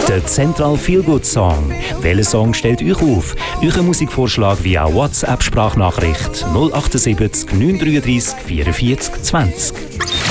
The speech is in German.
Der Central Feel Good Song. Welcher Song stellt euch auf? Euren Musikvorschlag via WhatsApp-Sprachnachricht 078 933 44 20.